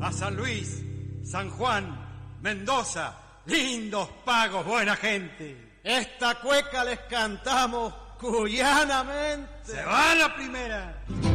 a San Luis, San Juan, Mendoza, lindos pagos, buena gente. Esta cueca les cantamos cuyanamente. ¡Se va la primera!